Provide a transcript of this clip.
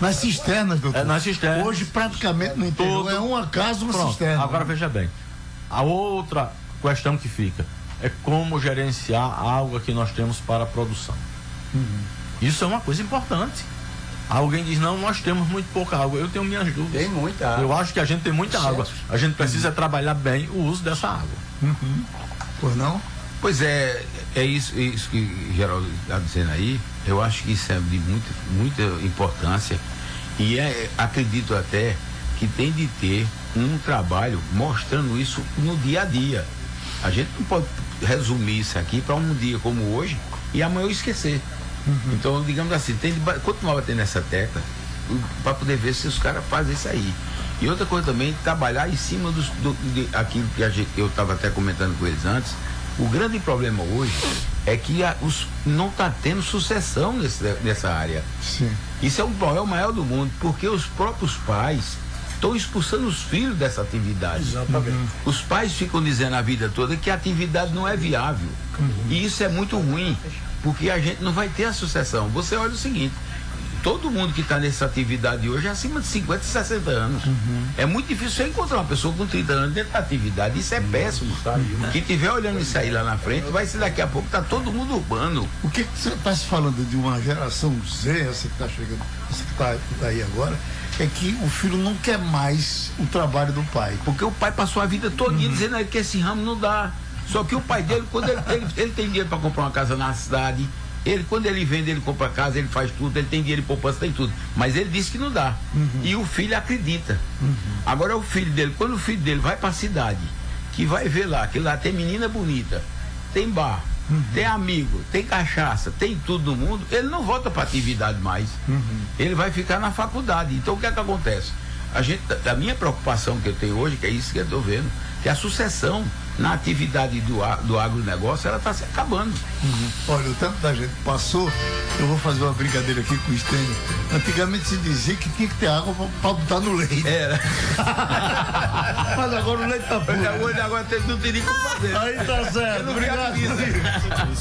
Nas cisternas, doutor. Nas cisternas. Hoje, praticamente, no interior, é uma casa, uma cisterna. Agora, veja bem. A outra questão que fica é como gerenciar a água que nós temos para a produção. Isso é uma coisa importante. Alguém diz, não, nós temos muito pouca água. Eu tenho minhas dúvidas. Tem muita água. Eu acho que a gente tem muita água. A gente precisa trabalhar bem o uso dessa água. Pois não? Pois é isso que o Geraldo está dizendo aí. Eu acho que isso é de muita importância. E acredito até que tem de ter um trabalho mostrando isso no dia a dia. A gente não pode resumir isso aqui para um dia como hoje e amanhã eu esquecer. Então, digamos assim, tem de continuar batendo nessa tecla para poder ver se os caras fazem isso aí. E outra coisa também, trabalhar em cima aquilo que eu estava até comentando com eles antes. O grande problema hoje é que não está tendo sucessão nessa área. Sim. Isso é o problema maior do mundo, porque os próprios pais estão expulsando os filhos dessa atividade. Exatamente. Os pais ficam dizendo a vida toda que a atividade não é viável. E isso é muito ruim, porque a gente não vai ter a sucessão. Você olha o seguinte, todo mundo que está nessa atividade hoje é acima de 50, 60 anos. É muito difícil você encontrar uma pessoa com 30 anos dentro da atividade. Isso é péssimo. Quem estiver olhando isso aí lá na frente, vai ser daqui a pouco, tá todo mundo urbano. O que você está se falando de uma geração Z, essa que está chegando, essa que tá aí agora, é que o filho não quer mais o trabalho do pai. Porque o pai passou a vida todinha dizendo aí que esse ramo não dá. Só que o pai dele, quando ele tem dinheiro para comprar uma casa na cidade, quando ele vende, ele compra casa, ele faz tudo, ele tem dinheiro em poupança, tem tudo. Mas ele disse que não dá. E o filho acredita. Agora o filho dele, quando o filho dele vai para a cidade, que vai ver lá, que lá tem menina bonita, tem bar, tem amigo, tem cachaça, tem tudo no mundo, ele não volta para atividade mais. Ele vai ficar na faculdade. Então o que é que acontece? A minha preocupação que eu tenho hoje, que é isso que eu estou vendo, que a sucessão na atividade do agronegócio, ela está se acabando. Olha, o tempo da gente passou, eu vou fazer uma brincadeira aqui com o Stênio. Antigamente se dizia que tinha que ter água para botar no leite. Era. Mas agora o leite tá puro. Agora não tem nem como fazer. Aí tá certo. Obrigado.